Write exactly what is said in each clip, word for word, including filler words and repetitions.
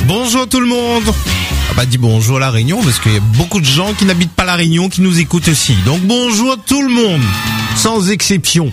Bonjour tout le monde. Ah bah dis bonjour à La Réunion parce qu'il y a beaucoup de gens qui n'habitent pas La Réunion qui nous écoutent aussi. Donc bonjour tout le monde, sans exception.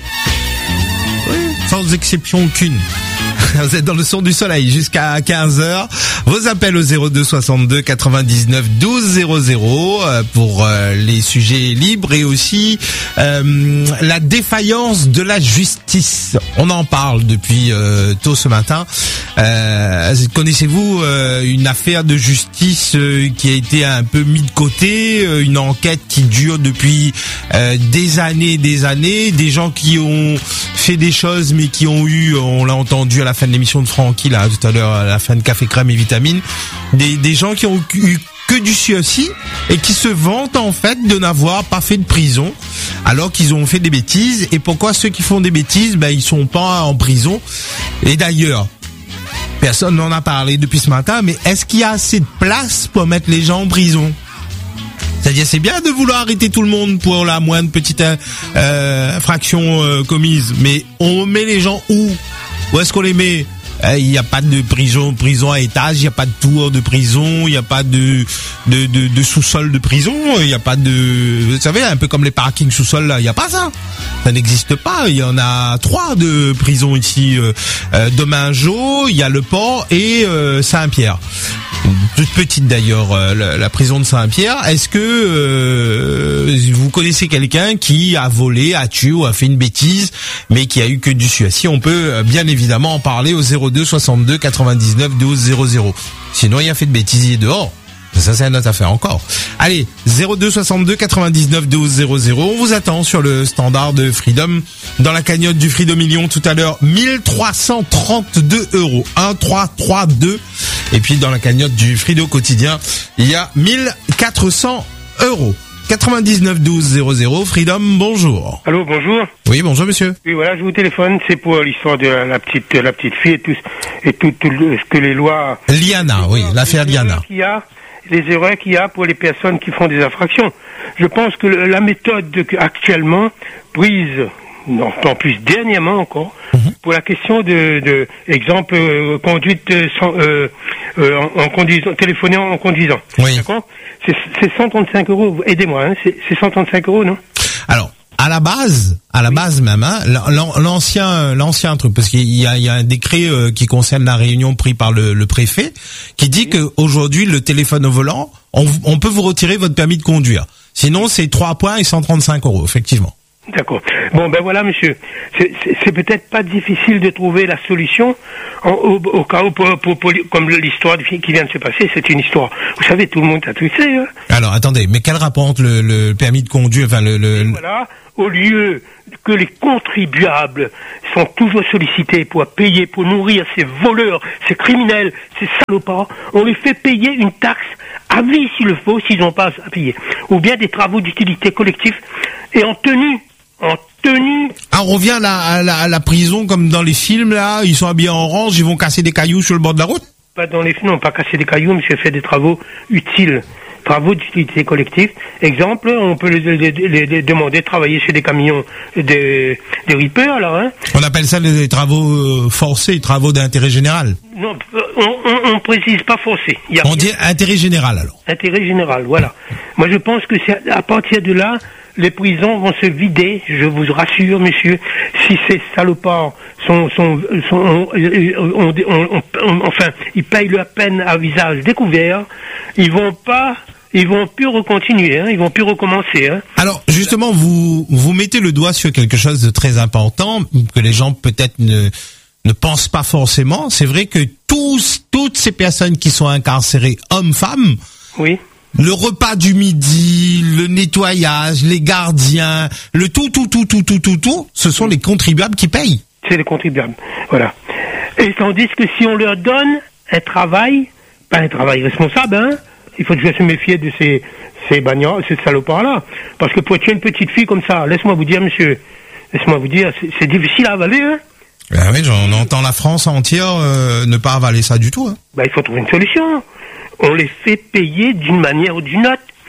Oui, sans exception aucune. Vous êtes dans le son du soleil jusqu'à quinze heures. Vos appels au zéro deux soixante-deux quatre-vingt-dix-neuf douze zéro zéro pour euh, les sujets libres et aussi euh, la défaillance de la justice. On en parle depuis euh, tôt ce matin. Euh, connaissez-vous euh, une affaire de justice euh, qui a été un peu mise de côté, euh, une enquête qui dure depuis euh, des années et des années, des gens qui ont fait des choses mais qui ont eu, on l'a entendu à la fin de l'émission de Francky là tout à l'heure, à la fin de Café Crème et Vitamine, des, des gens qui ont eu que du sursis et qui se vantent en fait de n'avoir pas fait de prison alors qu'ils ont fait des bêtises. Et pourquoi ceux qui font des bêtises, ben ils sont pas en prison? Et d'ailleurs, personne n'en a parlé depuis ce matin, mais est-ce qu'il y a assez de place pour mettre les gens en prison? C'est-à-dire, c'est bien de vouloir arrêter tout le monde pour la moindre petite euh, infraction euh, commise, mais on met les gens où? Où est-ce qu'on les met? Il n'y a pas de prison, prison à étage, il n'y a pas de tour de prison, il n'y a pas de, de, de, de sous-sol de prison, il n'y a pas de, vous savez, un peu comme les parkings sous-sol là, il n'y a pas ça. Ça n'existe pas. Il y en a trois de prisons ici, euh, euh, Domingo, il y a le Port et euh, Saint-Pierre. Toute petite d'ailleurs, euh, la, la prison de Saint-Pierre. Est-ce que euh, vous connaissez quelqu'un qui a volé, a tué ou a fait une bêtise, mais qui a eu que du sursis? On peut euh, bien évidemment en parler au zéro deux soixante-deux quatre-vingt-dix-neuf douze zéro zéro. Sinon, il a fait de bêtises, il est dehors. Ça, c'est une autre affaire encore. Allez, zéro deux soixante-deux quatre-vingt-dix-neuf douze zéro zéro. On vous attend sur le standard de Freedom. Dans la cagnotte du Freedom Million tout à l'heure, mille trois cent trente-deux euros. un trois trois deux. Et puis dans la cagnotte du Freedom Quotidien, il y a mille quatre cents euros. quatre-vingt-dix-neuf douze zéro zéro. Freedom, bonjour. Allô, bonjour. Oui, bonjour monsieur. Oui, voilà, je vous téléphone, c'est pour l'histoire de la petite, la petite fille et tout, et tout, tout ce que les lois... Liana, oui, l'affaire Liana. Qu'il y a, les erreurs qu'il y a pour les personnes qui font des infractions. Je pense que la méthode de, actuellement prise, non, en plus dernièrement encore, mm-hmm. pour la question de, de exemple, euh, conduite sans, euh, euh, en, en conduisant, téléphoner en, en conduisant. Oui. D'accord? C'est, c'est cent trente-cinq euros. Aidez-moi, hein, c'est, c'est cent trente-cinq euros, non? Alors, à la base, à la oui. base même, hein, l'ancien, l'ancien truc, parce qu'il y a, il y a un décret euh, qui concerne la Réunion pris par le, le préfet, qui dit oui. qu'aujourd'hui le téléphone au volant, on, on peut vous retirer votre permis de conduire. Sinon, c'est trois points et cent trente-cinq euros, effectivement. D'accord. Bon, ben voilà, monsieur. C'est, c'est, c'est peut-être pas difficile de trouver la solution en, au, au cas où, pour, pour, pour, comme l'histoire qui vient de se passer, c'est une histoire. Vous savez, tout le monde a tout fait. Hein. Alors, attendez, mais quel rapport entre le, le permis de conduire, enfin le, le... Voilà, au lieu que les contribuables sont toujours sollicités pour payer, pour nourrir ces voleurs, ces criminels, ces salopards, on les fait payer une taxe à vie s'il le faut, s'ils n'ont pas à payer. Ou bien des travaux d'utilité collective et en tenue. En tenue. Ah, on revient à la, à, la, à la prison comme dans les films, là, ils sont habillés en orange, ils vont casser des cailloux sur le bord de la route? Pas dans les films, non, pas casser des cailloux, mais c'est fait des travaux utiles. Travaux d'utilité collective. Exemple, on peut les, les, les, les demander de travailler chez des camions, des, des rippers, là, hein. On appelle ça les travaux forcés, travaux d'intérêt général. Non, on, on, on précise pas forcé. Il y a on dit intérêt général, alors. Intérêt général, voilà. Moi, je pense que c'est à partir de là, les prisons vont se vider, je vous rassure, monsieur. Si ces salopards sont, sont, sont, on, on, on, on, enfin, ils payent leur peine à visage découvert, ils vont pas, ils vont plus recontinuer, hein, ils vont plus recommencer, hein. Alors, justement, vous, vous mettez le doigt sur quelque chose de très important, que les gens peut-être ne, ne pensent pas forcément. C'est vrai que tous, toutes ces personnes qui sont incarcérées, hommes, femmes, oui. Le repas du midi, le nettoyage, les gardiens, le tout, tout, tout, tout, tout, tout, tout, ce sont les contribuables qui payent. C'est les contribuables, voilà. Et tandis que si on leur donne un travail, pas un travail responsable, hein, il faut déjà se méfier de ces, ces bagnards, ces salopards-là. Parce que pour tuer une petite fille comme ça, laisse-moi vous dire, monsieur, laisse-moi vous dire, c'est, c'est difficile à avaler, hein. Ben oui, on entend la France entière euh, ne pas avaler ça du tout, hein. Ben, il faut trouver une solution. On les fait payer d'une manière ou d'une autre.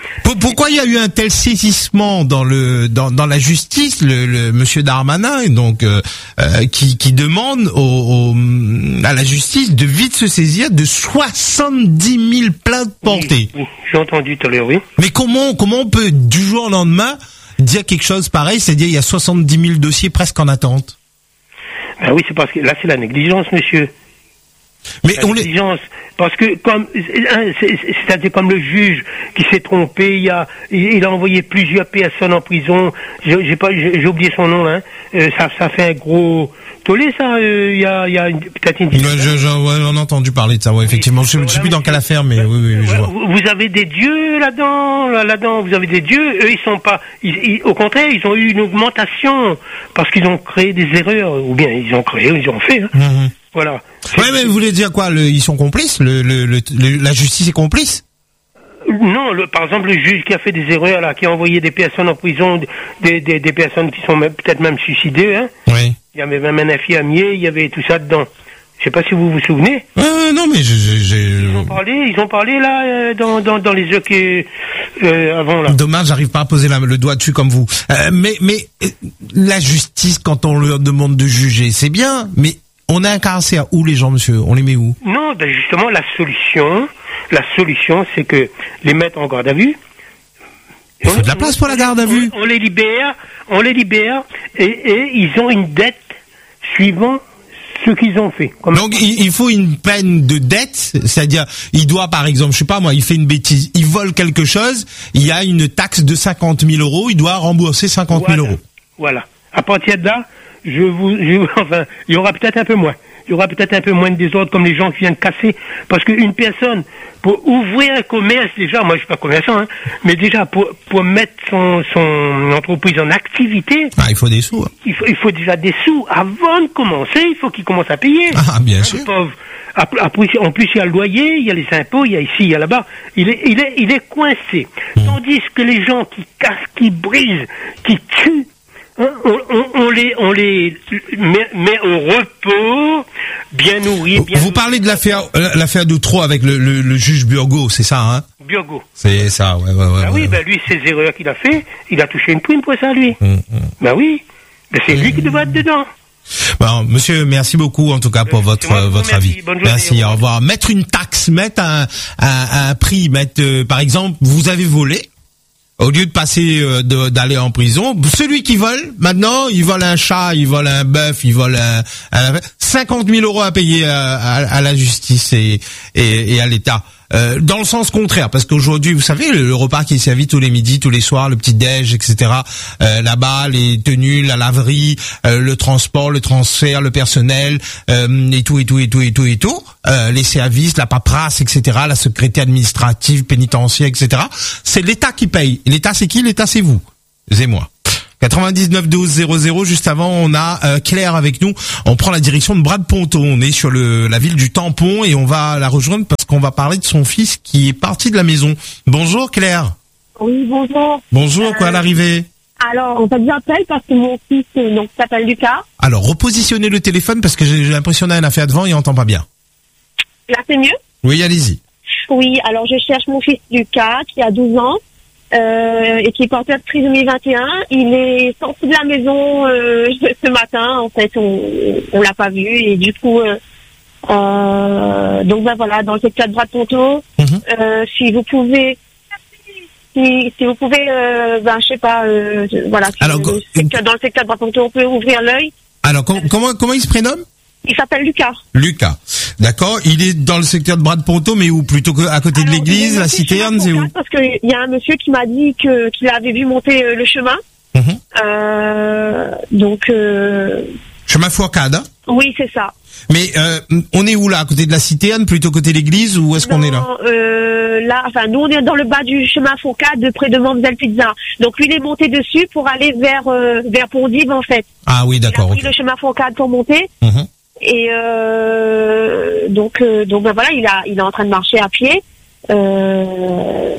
Pourquoi il y a eu un tel saisissement dans le dans, dans la justice, le, le monsieur Darmanin, donc euh, euh, qui, qui demande au, au, à la justice de vite se saisir de soixante-dix mille plaintes portées. Oui, oui, j'ai entendu tout à l'heure, oui. Mais comment comment on peut du jour au lendemain dire quelque chose pareil, c'est-à-dire il y a soixante-dix mille dossiers presque en attente? Ben oui, c'est parce que là c'est la négligence, monsieur. Mais la on négligence, les... parce que comme c'est-à-dire comme le juge qui s'est trompé, il a il a envoyé plusieurs personnes en prison. J'ai, j'ai pas j'ai oublié son nom, hein. Euh, ça ça fait un gros tollé, ça. Il y a il y a une, peut-être une. Ouais, je, je, ouais, on a entendu parler de ça, ouais, effectivement. Oui, je ne sais plus dans quelle affaire, mais oui, oui, oui, je vois. Vous avez des dieux là-dedans, là-dedans. Vous avez des dieux. Eux, ils sont pas. Ils, ils, au contraire, ils ont eu une augmentation parce qu'ils ont créé des erreurs, ou bien ils ont créé, ils ont fait. Hein. Mm-hmm. Voilà. Oui, mais vous voulez dire quoi? Le, ils sont complices? Le, le, le, le, la justice est complice? Non, le, par exemple, le juge qui a fait des erreurs, là, qui a envoyé des personnes en prison, des, des, des personnes qui sont même, peut-être même suicidées, hein. Oui. Il y avait même un infirmier, il y avait tout ça dedans. Je sais pas si vous vous souvenez. Euh, non, mais j'ai, j'ai... Ils ont parlé, ils ont parlé là euh, dans, dans, dans les heures qui euh, avant là. Dommage, j'arrive pas à poser la, le doigt dessus comme vous. Euh, mais, mais euh, la justice, quand on leur demande de juger, c'est bien, mais on a un caractère à où les gens, monsieur? On les met où? Non, ben justement, la solution, la solution, c'est que les mettre en garde à vue. Il faut de la place pour la garde à vue. On, on les libère, on les libère, et, et ils ont une dette suivant ce qu'ils ont fait. Comme Donc il, il faut une peine de dette, c'est-à-dire il doit par exemple, je sais pas moi, il fait une bêtise, il vole quelque chose, il y a une taxe de cinquante mille euros, il doit rembourser cinquante mille voilà. euros. Voilà. À partir de là, je vous, je, enfin, il y aura peut-être un peu moins. Il y aura peut-être un peu moins de désordre comme les gens qui viennent casser. Parce qu'une personne, pour ouvrir un commerce, déjà, moi je suis pas commerçant, hein, mais déjà pour, pour mettre son, son entreprise en activité. Ah, il faut des sous. Hein. Il faut, il faut déjà des sous. Avant de commencer, il faut qu'il commence à payer. Ah, bien hein, sûr. Pauvre. Après, en plus, il y a le loyer, il y a les impôts, il y a ici, il y a là-bas. Il est, il est, il est coincé. Mmh. Tandis que les gens qui cassent, qui brisent, qui tuent, On, on, on les, on les met, met au repos, bien nourris, bien. Vous parlez de l'affaire, l'affaire d'Outreau avec le, le, le juge Burgot, c'est ça, hein? Burgot. C'est ça, ouais, ouais, ouais. Bah ouais, oui, ouais. bah lui, ses erreurs qu'il a fait, il a touché une prime pour ça, lui. Mmh, mmh. Bah oui, bah c'est mmh. lui qui devrait être dedans. Bon, monsieur, merci beaucoup en tout cas pour euh, votre euh, votre merci. avis. Bonne journée, merci, au revoir. Mettre une taxe, mettre un un, un prix, mettre euh, par exemple, vous avez volé. Au lieu de passer euh, de, d'aller en prison, celui qui vole, maintenant, il vole un chat, il vole un bœuf, il vole un, un cinquante mille euros à payer à, à, à la justice et, et, et à l'État. Euh, dans le sens contraire, parce qu'aujourd'hui, vous savez, le, le repas qui est servi tous les midis, tous les soirs, le petit déj, et cetera. Euh, là-bas, les tenues, la laverie, euh, le transport, le transfert, le personnel, euh, et tout, et tout, et tout, et tout, et tout. Euh, les services, la paperasse, et cetera. La secrétaire administrative, pénitentiaire, et cetera. C'est l'État qui paye. L'État, c'est qui? L'État, c'est vous. C'est moi. quatre-vingt-dix-neuf douze zéro zéro. Juste avant, on a euh, Claire avec nous. On prend la direction de Brad-Ponto. On est sur le la ville du Tampon et on va la rejoindre parce qu'on va parler de son fils qui est parti de la maison. Bonjour Claire. Oui, bonjour. Bonjour, euh, quoi à l'arrivée? Alors, en fait, j'appelle parce que mon fils donc s'appelle Lucas. Alors, repositionnez le téléphone parce que j'ai, j'ai l'impression qu'on a un affaire devant et il n'entend pas bien. Là, c'est mieux? Oui, allez-y. Oui, alors je cherche mon fils Lucas qui a douze ans. Euh, et qui est porté à prix deux mille vingt et un. Il est sorti de la maison euh, ce matin. En fait, on on l'a pas vu et du coup, euh, euh, donc ben voilà, dans le secteur de Brad-Ponto, mm-hmm. euh, si vous pouvez, si, si vous pouvez, euh, ben je sais pas, euh, voilà, si alors, le secteur, dans le secteur de Brad-Ponto, on peut ouvrir l'œil. Alors com- comment comment il se prénomme? Il s'appelle Lucas. Lucas. D'accord. Il est dans le secteur de Brad-Ponto, mais où? Plutôt qu'à côté Alors, de l'église, la citerne, c'est où? Parce qu'il y a un monsieur qui m'a dit que qu'il avait vu monter euh, le chemin. Mm-hmm. Euh, donc. Euh... Chemin Fourcade, hein? Oui, c'est ça. Mais euh, on est où là? À côté de la citerne, plutôt côté de l'église, ou est-ce non, qu'on est là? Euh, là, enfin, nous on est dans le bas du chemin Fourcade, près de Mamselle Pizza. Donc lui, il est monté dessus pour aller vers euh, vers Pondive en fait. Ah oui, d'accord. Il a pris okay. le chemin Fourcade pour monter. Mm-hmm. Et euh, donc, euh, donc ben voilà, il a, il est en train de marcher à pied. Euh...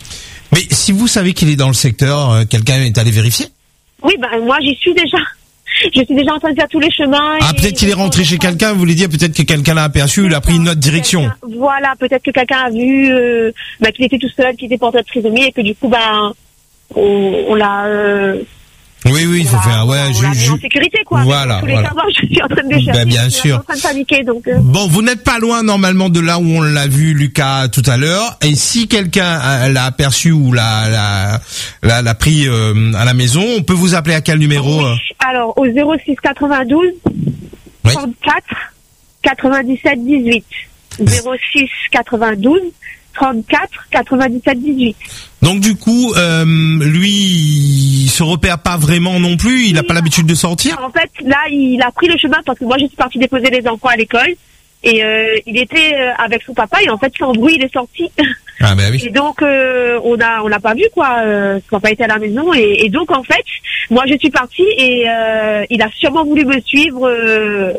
Mais si vous savez qu'il est dans le secteur, euh, quelqu'un est allé vérifier? Oui, ben moi j'y suis déjà. je suis déjà en train de faire tous les chemins. Ah, peut-être qu'il est rentré chez quelqu'un, vous voulez dire, peut-être que quelqu'un l'a aperçu, il a pris une autre direction. Voilà, peut-être que quelqu'un a vu euh, bah, qu'il était tout seul, qu'il était porteur de trisomie et que du coup, bah, on, on l'a... Euh, Oui, oui, il faut faire, ouais, je, je, en sécurité, quoi. Voilà, tous les voilà. cas, moi, je suis en train de chercher. Ben, bien je sûr. suis en train de paniquer, donc. Euh... Bon, vous n'êtes pas loin normalement de là où on l'a vu, Lucas, tout à l'heure. Et si quelqu'un l'a aperçu ou l'a l'a l'a, l'a pris euh, à la maison, on peut vous appeler à quel numéro? Oui. Alors au zéro six quatre-vingt-douze oui. trente-quatre quatre-vingt-dix-sept dix-huit. zéro six quatre-vingt-douze trente-quatre quatre-vingt-dix-sept dix-huit. Donc du coup, euh, lui, il se repère pas vraiment non plus. Il n'a pas l'habitude de sortir. En fait, là, il a pris le chemin parce que moi, je suis partie déposer les enfants à l'école et euh, il était euh, avec son papa et en fait, sans bruit, il est sorti. Ah ben oui. Et donc, euh, on a, on l'a pas vu quoi. Euh, son papa était à la maison et, et donc en fait, moi, je suis partie et euh, il a sûrement voulu me suivre. Euh,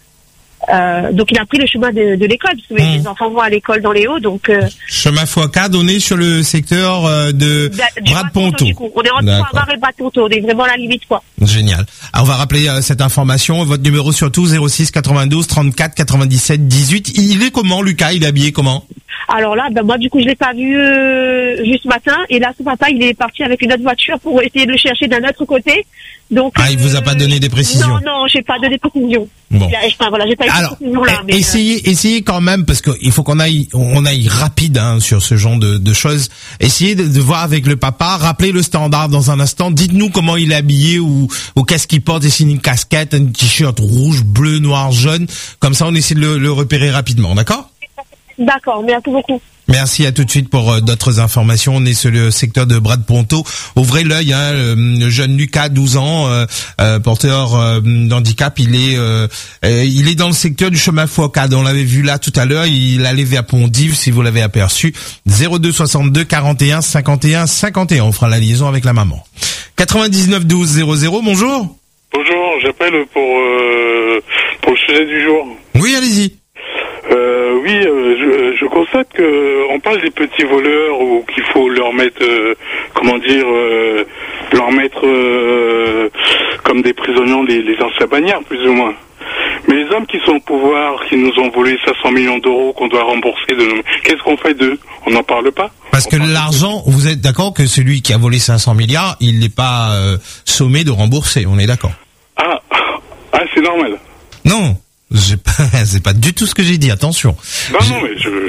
Euh, donc il a pris le chemin de, de l'école parce que mmh. les enfants vont à l'école dans les Hauts, donc euh, chemin Foucault donné sur le secteur euh, de Brad-Ponto. On est entre Poirevard et Brad-Ponto, on est vraiment à la limite quoi. Génial. Alors, on va rappeler euh, cette information, votre numéro surtout zéro six quatre-vingt-douze trente-quatre quatre-vingt-dix-sept dix-huit. Il est comment Lucas? Il est habillé comment? Alors là, ben moi du coup je l'ai pas vu euh, juste ce matin et là son papa il est parti avec une autre voiture pour essayer de le chercher d'un autre côté. Donc ah, il vous a pas donné des précisions? Non, non, j'ai pas donné de précisions. Bon. Enfin, voilà, j'ai pas eu Alors, de précisions là. Mais essayez, euh... essayez quand même parce qu'il faut qu'on aille, on aille rapide hein, sur ce genre de, de choses. Essayez de, de voir avec le papa. Rappelez le standard dans un instant. Dites-nous comment il est habillé ou, ou qu'est-ce qu'il porte. Essayez une casquette, un t-shirt rouge, bleu, noir, jaune. Comme ça, on essaie de le, le repérer rapidement. D'accord? D'accord. Merci beaucoup. Merci, à tout de suite pour euh, d'autres informations. On est sur le secteur de Brad-Ponto. Ouvrez l'œil, hein, le jeune Lucas, douze ans, euh, euh, porteur euh, d'handicap. Il est, euh, euh, il est dans le secteur du chemin Foucault. On l'avait vu là tout à l'heure. Il allait vers Pont-d'Yves, si vous l'avez aperçu. zéro deux soixante-deux quarante et un cinquante et un cinquante et un. On fera la liaison avec la maman. quatre-vingt-dix-neuf douze zéro zéro. Bonjour. Bonjour, j'appelle pour euh, pour le sujet du jour. Oui, allez-y. Euh, oui, euh, je, je constate que on parle des petits voleurs ou qu'il faut leur mettre, euh, comment dire, euh, leur mettre euh, comme des prisonniers les, les anciens bagnards, plus ou moins. Mais les hommes qui sont au pouvoir, qui nous ont volé cinq cents millions d'euros qu'on doit rembourser, de nos... qu'est-ce qu'on fait d'eux? On n'en parle pas. Parce que l'argent, vous êtes d'accord que celui qui a volé cinq cents milliards, il n'est pas euh, sommé de rembourser, on est d'accord? Ah, ah, c'est normal. Non. J'ai pas, c'est pas du tout ce que j'ai dit, attention. Non, non, mais je...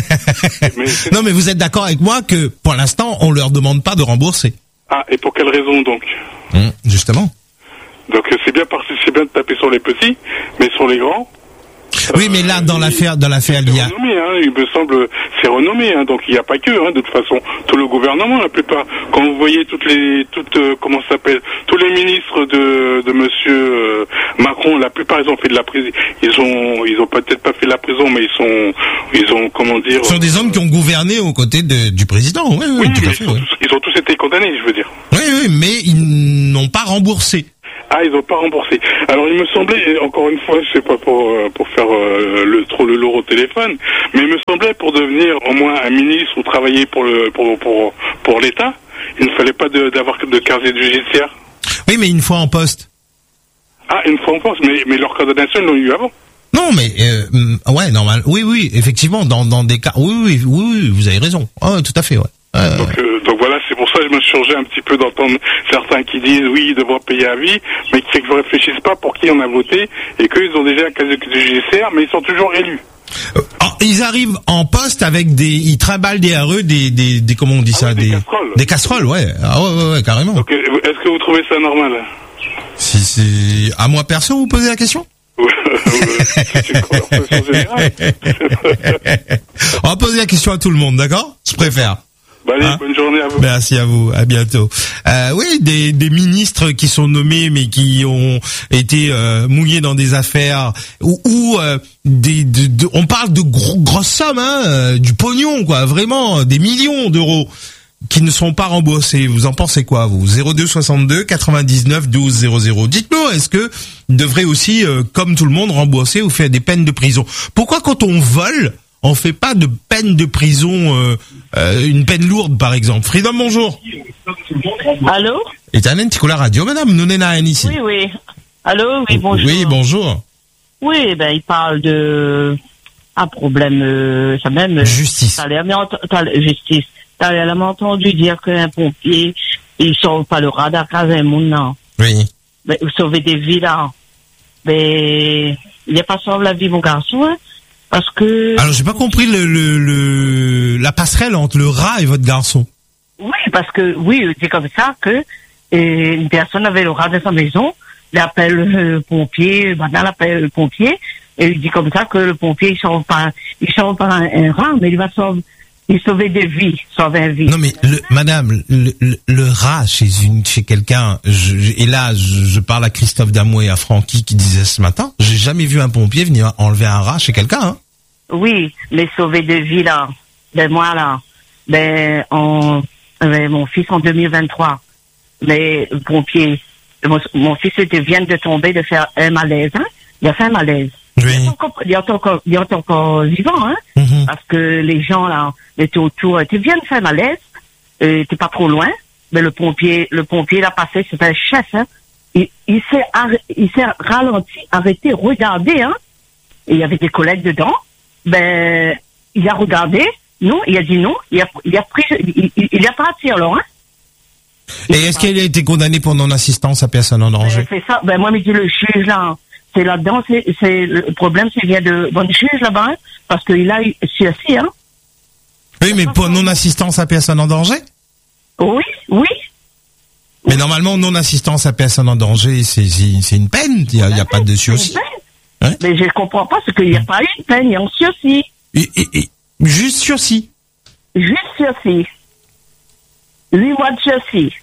mais non, mais vous êtes d'accord avec moi que, pour l'instant, on leur demande pas de rembourser. Ah, et pour quelle raison, donc? Mmh, justement. Donc, c'est bien parce c'est bien de taper sur les petits, mais sur les grands. Oui, mais là, dans l'affaire, dans l'affaire, il y a... C'est renommé, hein, il me semble, c'est renommé, hein, donc il n'y a pas que, hein, de toute façon, tout le gouvernement, la plupart. Quand vous voyez toutes les, toutes, euh, comment ça s'appelle, tous les ministres de, de monsieur euh, Macron, la plupart, ils ont fait de la prison, ils ont, ils ont peut-être pas fait de la prison, mais ils sont, ils ont, comment dire... Ce sont des hommes qui ont gouverné aux côtés de, du président, oui, oui, oui tout mais à fait, ils, ont oui. tous, ils ont tous été condamnés, je veux dire. Oui, oui, mais ils n'ont pas remboursé. Ah, ils n'ont pas remboursé. Alors, il me semblait, encore une fois, je sais pas pour pour faire euh, le trop le lourd au téléphone, mais il me semblait pour devenir au moins un ministre ou travailler pour le pour pour pour l'État, il ne fallait pas de, d'avoir de casier judiciaire. Oui, mais une fois en poste. Ah, une fois en poste, mais mais leur condamnation ils l'ont eu avant. Non, mais euh, ouais, normal. Oui, oui, effectivement, dans dans des cas, oui, oui, oui, oui vous avez raison. Oh, tout à fait, ouais. Euh... Donc, euh, donc voilà, c'est pour ça que je me suis changé un petit peu d'entendre certains qui disent oui, ils devront payer à vie, mais qui ne réfléchissent pas pour qui on a voté et qu'ils ont déjà un casier judiciaire, mais ils sont toujours élus. Euh, oh, ils arrivent en poste avec des, ils trimballent derrière eux des, des, des, comment on dit ah ça, oui, des, des casseroles. Des casseroles, ouais. Ah ouais, ouais, ouais, carrément. Donc, est-ce que vous trouvez ça normal? Si c'est à moi perso, vous posez la question? C'est une conversation générale. On va poser la question à tout le monde, d'accord? Je préfère. Bah allez, hein? Bonne journée à vous. Merci à vous, à bientôt. Euh, oui, des, des ministres qui sont nommés mais qui ont été euh, mouillés dans des affaires où, où euh, des, de, de, on parle de gros, grosses sommes, hein, euh, du pognon, quoi, vraiment, des millions d'euros qui ne sont pas remboursés. Vous en pensez quoi, vous? zéro deux soixante-deux quatre-vingt-dix-neuf douze zéro zéro. Dites-nous, est-ce que vous devrait aussi, euh, comme tout le monde, rembourser ou faire des peines de prison? Pourquoi quand on vole, on fait pas de peine de prison, euh, euh, une peine lourde, par exemple? Freedom, bonjour. Allô? Et un petit coup la radio, madame, nous n'en a rien ici. Oui, oui. Allô, oui, bonjour. Oui, bonjour. Oui, ben, il parle de un problème, euh, ça même. Justice. T'as l'air, t'as, justice. T'as l'air entendu dire qu'un pompier, il sauve pas le radar à un monde, non. Oui. Ben, vous sauvez des vies, là. Ben, il n'est pas sauvé la vie, mon garçon, hein, parce que. Alors, j'ai pas compris le, le, le, la passerelle entre le rat et votre garçon. Oui, parce que, oui, c'est comme ça que, et une personne avait le rat dans sa maison, il appelle le pompier, maintenant il appelle le pompier, et il dit comme ça que le pompier, il sauve pas, il sauve pas un, un rat, mais il va sauver, il sauver des vies, sauver une vie. Non mais le, madame, le, le, le rat chez une, chez quelqu'un, je, et là je, je parle à Christophe Damouet et à Francky qui disaient ce matin, j'ai jamais vu un pompier venir enlever un rat chez quelqu'un. Hein. Oui, mais sauver des vies là, ben moi là, ben on, ben, mon fils en deux mille vingt-trois, mais le pompier, mon, mon fils était, vient de tomber, de faire un malaise, hein, il a fait un malaise. Oui. Il est encore, il est encore, il est encore vivant, hein, Mm-hmm. parce que les gens là étaient autour, étaient bien de faire malaise, euh, t'es pas trop loin, mais le pompier, le pompier l'a passé, c'était un chef, hein, il, il s'est, arr- il s'est ralenti, arrêté, regardé, hein, et il y avait des collègues dedans, ben, il a regardé, non, il a dit non, il a, il a pris, il, il, il a parti alors, hein. Et est-ce qu'il a été condamné pour non-assistance à personne en danger? Ben, c'est ça, ben moi, me dit le juge là, c'est là-dedans, c'est, c'est le problème, c'est qu'il y a de bons juges là-bas, hein, parce qu'il a sursis, hein. Oui, mais pour non-assistance à personne en danger? Oui, oui. Mais normalement, non-assistance à personne en danger, c'est, c'est, c'est une peine. Il n'y a, il y a pas de sursis. Hein? Mais je ne comprends pas, c'est qu'il n'y a pas eu de peine, il y a un sursis. Et, et, et, juste sursis. Juste sursis. Huit mois de sursis.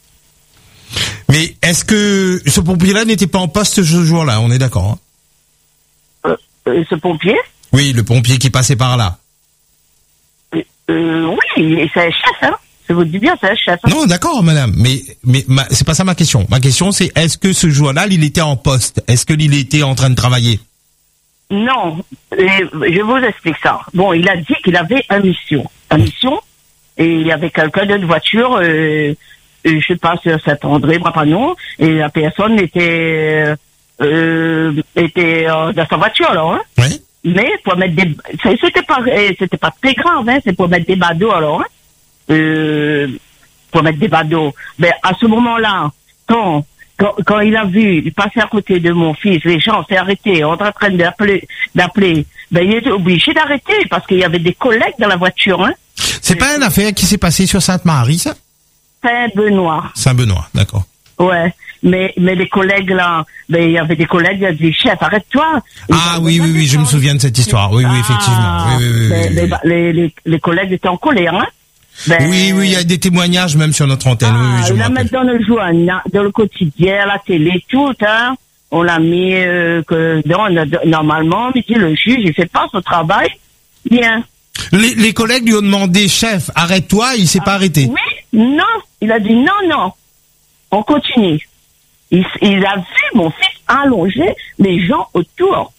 Mais est-ce que ce pompier-là n'était pas en poste ce jour-là? On est d'accord, hein? Euh, euh, ce pompier? Oui, le pompier qui passait par là. Euh, euh, oui, c'est un chef, hein. Je vous dis bien, c'est un chef. Hein. Non, d'accord, madame. Mais, mais ma, c'est pas ça ma question. Ma question, c'est est-ce que ce jour-là, il était en poste? Est-ce qu'il était en train de travailler? Non, et je vous explique ça. Bon, il a dit qu'il avait une mission. Une mission, et il y avait quelqu'un d'une voiture, euh, euh, je sais pas, sur Saint-André, moi pas non, et la personne était, euh, était euh, dans sa voiture, alors, hein. Oui. Mais pour mettre des, c'était pas, c'était pas très grave, hein, c'est pour mettre des badauds, alors, hein. Euh, pour mettre des badauds. Mais à ce moment-là, quand, quand, quand il a vu, il passait à côté de mon fils, les gens s'est arrêtés, on était en train d'appeler, d'appeler, ben, il était obligé d'arrêter parce qu'il y avait des collègues dans la voiture, hein. C'est pas une affaire qui s'est passée sur Sainte-Marie, ça? Saint-Benoît. Saint-Benoît, d'accord. Ouais. Mais, mais les collègues là, ben, il y avait des collègues qui ont dit, chef, arrête-toi. Ah oui, oui, oui, je me souviens de cette histoire. Oui, oui, effectivement. Oui, oui, oui, ben, oui, oui. Les, les, les collègues étaient en colère, hein. Ben, oui, oui, il y a des témoignages même sur notre antenne. Ah, oui, oui, je on me l'a rappelle. mis dans le journal, dans le quotidien, la télé, tout, hein. On l'a mis, euh, que, dans, normalement, mais dit le juge, il fait pas son travail. Bien. Les, les collègues lui ont demandé, chef, arrête-toi, il s'est Ah, pas arrêté. Oui, non. Il a dit non, non. On continue. Il, il a vu mon fils allonger les gens autour.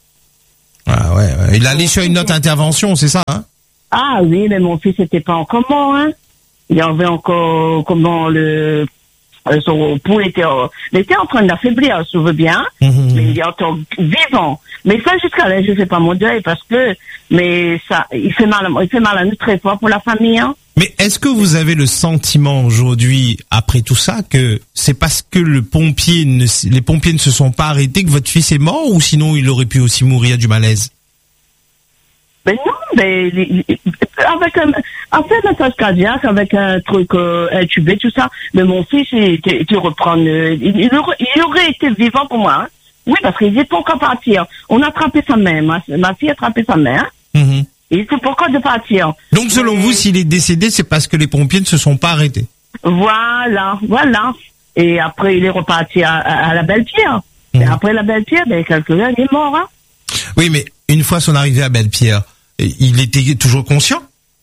Ah ouais, ouais. Il allait sur une autre intervention, c'est ça, hein? Ah oui, mais mon fils n'était pas encore mort, hein. Il y avait encore, comment, le, euh, son pouls était, euh, il était en train d'affaiblir, je me souviens bien, Mmh. mais il est encore vivant. Mais ça, jusqu'à là, je fais pas mon deuil parce que, mais ça, il fait mal, il fait mal à nous très fort pour la famille, hein. Mais est-ce que vous avez le sentiment aujourd'hui, après tout ça, que c'est parce que le pompier ne, les pompiers ne se sont pas arrêtés que votre fils est mort, ou sinon il aurait pu aussi mourir du malaise? Mais non, mais avec un, après un massage cardiaque, avec un truc euh, intubé, tout ça, mais mon fils, il, il, il reprend, il, il, aurait, il aurait été vivant pour moi, hein. Oui, parce qu'il était pas encore partir. On a attrapé sa main, ma, ma fille a attrapé sa main, hein. Mmh. Il était pas encore de partir. Donc selon mais, vous, s'il est décédé, c'est parce que les pompiers ne se sont pas arrêtés? Voilà, voilà. Et après, il est reparti à, à, à la Belle-Pierre. Mmh. Et après la Belle-Pierre, ben, quelqu'un, il est mort, hein. Oui, mais une fois son arrivée à Belle-Pierre, il était toujours conscient?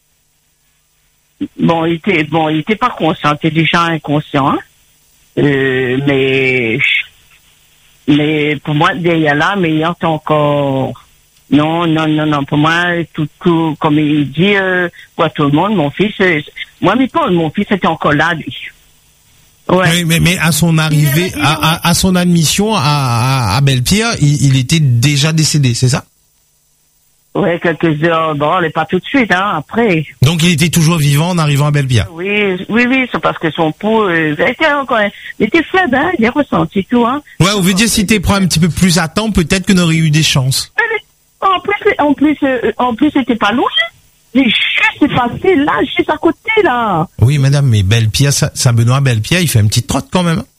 Bon, il était, bon, il était pas conscient, il était déjà inconscient, hein. Euh, mais, mais pour moi, derrière là, mais il y a encore, non, non, non, non, pour moi, tout, tout, comme il dit, euh, pour tout le monde, mon fils, euh, moi, mais pas, mon fils était encore là, lui. Ouais. Oui, mais, mais à son arrivée, à, à, à son admission à, à, à Belle-Pierre, il, il était déjà décédé, c'est ça? Ouais, quelques heures, bon, elle est pas tout de suite, hein, après. Donc il était toujours vivant en arrivant à Belle-Pierre. Oui, oui, oui, c'est parce que son pouls, euh, il était encore, il était faible, hein, il a ressenti tout, hein. Ouais, on veut dire si t'es prend un petit peu plus à temps, peut-être qu'on aurait eu des chances. En plus, en plus, euh, en plus, c'était pas loin. Les chutes, c'est passé là, juste à côté, là. Oui, madame, mais Belle-Pierre, Saint-Benoît, Belle-Pierre, il fait une petite trotte quand même.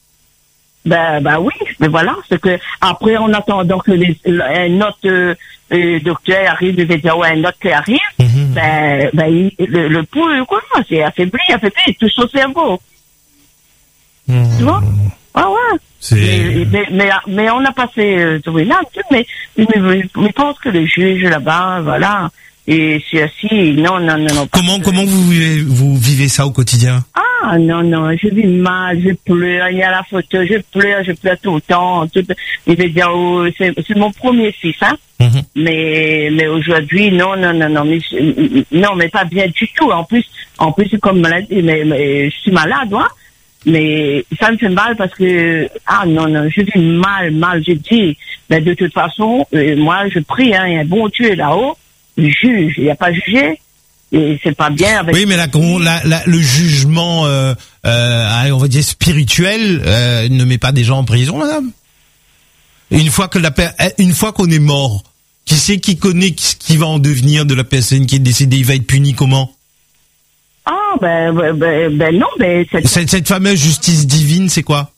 Ben, ben oui, mais voilà, c'est que après, en attendant que les, un autre euh, euh, docteur arrive, il va dire, ouais, un autre qui arrive, mm-hmm. ben, ben, il, le, le pouls, quoi, c'est affaibli, affaibli, il touche au cerveau. Mm. Tu vois? Ah ouais. C'est... Mais, mais, mais, mais on a passé, euh, oui, là, mais, mais, mais, mais je pense que le juge là-bas, voilà, et c'est assis, non, non, non, non. Comment, comment vous vivez, vous vivez ça au quotidien? Ah, non, non, je vis mal, je pleure, il y a la photo, je pleure, je pleure tout le temps, tout, il veut dire, oh, c'est, c'est mon premier fils, hein. Mm-hmm. Mais, mais aujourd'hui, non, non, non, non, mais, non, mais pas bien du tout. En plus, en plus, comme maladie, mais, mais, je suis malade, moi. Mais ça me fait mal parce que, ah non, non, je vis mal, mal, je dis, mais de toute façon, euh, moi je prie, hein, il y a un bon Dieu là-haut, il juge, il n'y a pas jugé, et c'est pas bien avec... Oui, mais la, la, la, le jugement, euh, euh, on va dire spirituel, euh, ne met pas des gens en prison, madame. Une fois que la, une fois qu'on est mort, qui sait qui connaît ce qui va en devenir de la personne qui est décédée, il va être puni comment? Ah, ben, ben, ben non, ben... Cette, cette, cette fameuse justice divine, c'est quoi?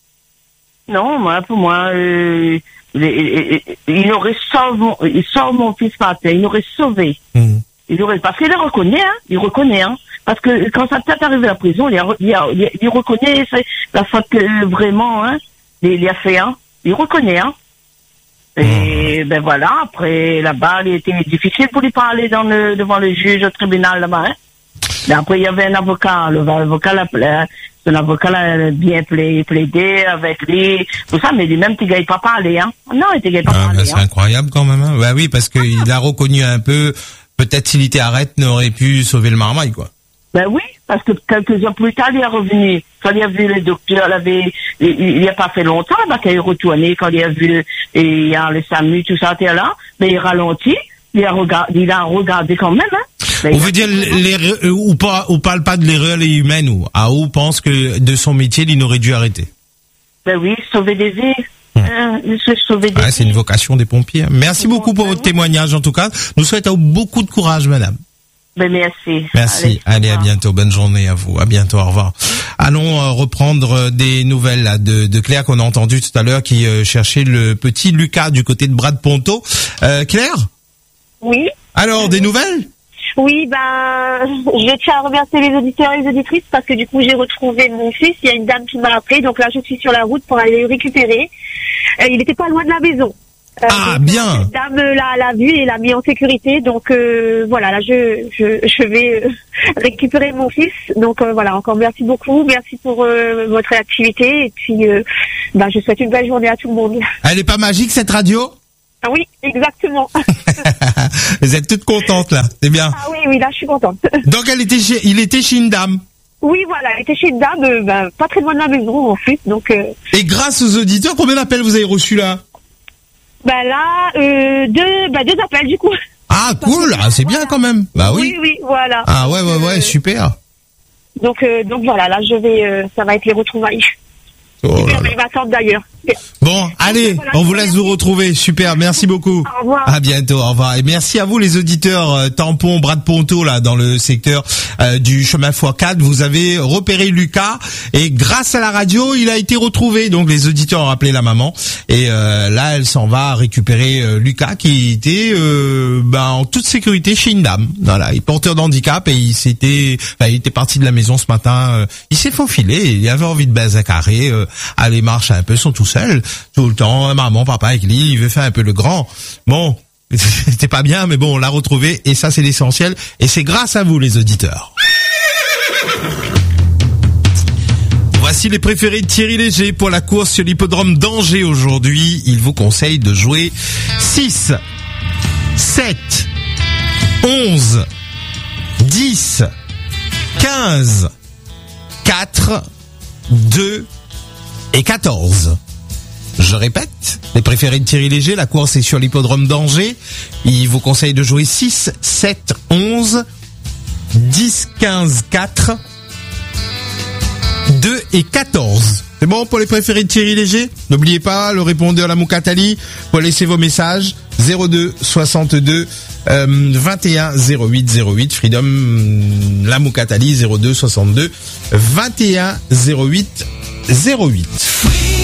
Non, moi, pour moi, euh, il, il, il aurait sauvé mon, il sauve mon fils par terre, il aurait sauvé. Mmh. Il aurait, parce qu'il le reconnaît, hein, il reconnaît, hein. Parce que quand sa tête arrive à la prison, il, a, il, a, il reconnaît la faute que vraiment, hein, il, il a fait, hein. Il reconnaît, hein. Et, mmh. ben voilà, après, là-bas, il était difficile pour lui parler dans le, devant le juge au tribunal, là-bas, hein. Mais après, il y avait un avocat. L'avocat, l'a, son avocat l'a bien plaidé avec lui. Tout ça, mais lui-même, il ne gagne pas parler, hein. Non, il ne gagne pas ah, parler. Ben, c'est hein. incroyable quand même, hein. Bah oui, parce qu'il a reconnu un peu, peut-être s'il était arrête, n'aurait pu sauver le marmaille, quoi. Ben oui, parce que quelques heures plus tard, il est revenu. Quand il a vu le docteur, il avait, il n'y a pas fait longtemps, là, qu'il est retourné, quand il a vu, et il y a le SAMU, tout ça, était là, mais il ralentit, il a regardé, il a regardé quand même, hein. On veut dire l'erreur, ou pas, on parle pas de l'erreur humaine, ou Ao pense que de son métier, il aurait dû arrêter. Ben oui, sauver des vies. Hum. Euh, sauver des ah, vies. C'est une vocation des pompiers. Merci bon, beaucoup pour ben votre oui. témoignage, en tout cas. Nous souhaitons beaucoup de courage, madame. Ben merci. Merci. Allez, Allez à bientôt. Bonne journée à vous. À bientôt. Au revoir. Allons euh, reprendre des nouvelles là, de, de Claire qu'on a entendu tout à l'heure qui euh, cherchait le petit Lucas du côté de Brad-Ponto. Euh, Claire? Oui. Alors, des nouvelles? Oui, ben, je tiens à remercier les auditeurs et les auditrices parce que du coup, j'ai retrouvé mon fils. Il y a une dame qui m'a appelé, donc là, je suis sur la route pour aller le récupérer. Euh, il n'était pas loin de la maison. Euh, ah, donc, bien. Cette dame l'a, l'a vu et l'a mis en sécurité. Donc, euh, voilà, là, je, je, je vais euh, récupérer mon fils. Donc, euh, voilà, encore merci beaucoup. Merci pour euh, votre activité. Et puis, euh, ben, je souhaite une belle journée à tout le monde. Elle est pas magique, cette radio? Ah oui, exactement. Vous êtes toutes contentes, là. C'est bien. Ah oui, oui, là, je suis contente. Donc, elle était chez, il était chez une dame. Oui, voilà, elle était chez une dame, euh, ben, pas très loin de la maison, en plus, donc, euh... Et grâce aux auditeurs, combien d'appels vous avez reçus, là? Ben là, euh, deux, ben, deux appels, du coup. Ah, cool. Ah, c'est bien, quand même. Bah oui. Oui, oui, voilà. Ah, ouais, ouais, ouais, euh... super. Donc, euh, donc voilà, là, je vais, euh, ça va être les retrouvailles. Oh là là. Il m'attend d'ailleurs. Bon, allez, voilà, on vous laisse vous retrouver. Super, merci beaucoup. Au revoir. À bientôt, au revoir. Et merci à vous les auditeurs euh, tampon Brad-Ponto là dans le secteur euh, du chemin fois quatre. Vous avez repéré Lucas et grâce à la radio, il a été retrouvé. Donc les auditeurs ont appelé la maman et euh, là, elle s'en va récupérer euh, Lucas qui était euh, ben, en toute sécurité chez une dame. Voilà, il est porteur d'handicap et il s'était, enfin, il était parti de la maison ce matin. Euh, il s'est faufilé, il avait envie de baiser carré, euh, aller marcher un peu, sont tout seul, tout le temps, maman, papa avec lui, il veut faire un peu le grand. Bon, c'était pas bien, mais bon, on l'a retrouvé et ça c'est l'essentiel et c'est grâce à vous les auditeurs. Voici les préférés de Thierry Léger pour la course sur l'hippodrome d'Angers aujourd'hui. Il vous conseille de jouer six, sept, onze, dix, quinze, quatre deux et quatorze. Je répète, les préférés de Thierry Léger, la course est sur l'hippodrome d'Angers. Il vous conseille de jouer six, sept, onze, dix, quinze, quatre, deux et quatorze. C'est bon pour les préférés de Thierry Léger? N'oubliez pas, le répondeur la Moukatali, pour laisser vos messages, zéro deux soixante-deux euh, vingt et un zéro huit zéro huit, Freedom la Moukatali, zéro deux soixante-deux vingt et un zéro huit zéro huit.